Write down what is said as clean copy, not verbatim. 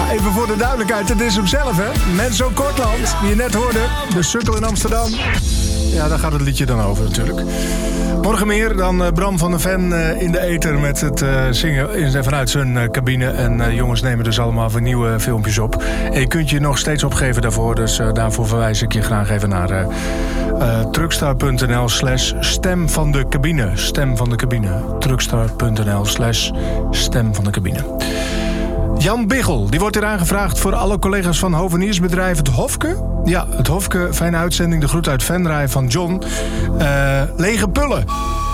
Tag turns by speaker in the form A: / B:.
A: even voor de duidelijkheid, het is hem zelf, hè? Menzo Kortland, die je net hoorde, de sukkel in Amsterdam. Ja, daar gaat het liedje dan over natuurlijk. Morgen meer dan Bram van der Ven in de ether met het zingen vanuit zijn cabine. En jongens nemen dus allemaal weer nieuwe filmpjes op. En je kunt je nog steeds opgeven daarvoor. Dus daarvoor verwijs ik je graag even naar truckstar.nl/stem van de cabine. Stem van de cabine. truckstar.nl/stem van de cabine. Jan Biggel, die wordt hier aangevraagd voor alle collega's van hoveniersbedrijf Het Hofke. Ja, Het Hofke, fijne uitzending. De groet uit Venray van John. Lege pullen.